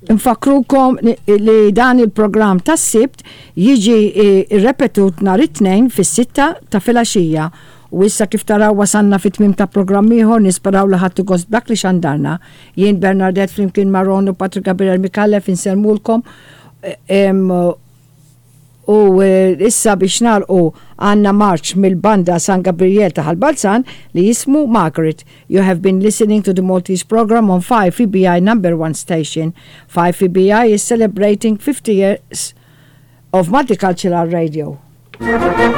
Infakrukom li dan il-program tas sibt jiġi repetut nhar it-tnejn fis-6 ta' filgħaxija. U issa kif taraw wasanna fit-tmim ta' programm ieħor nisperaw li ħadtu gost dak li xandarna. Jien Bernadette flimkien Marron u Patrick Gabriel Mikallef inselmulkom. U issa biex nagħlqu għandna marċ mill-banda San Gabriel ta' Ħalbalzan li jismu Margaret. You have been listening to the Maltese program on 5 EBI #1 station. 5 EBI is celebrating 50 years of multicultural radio.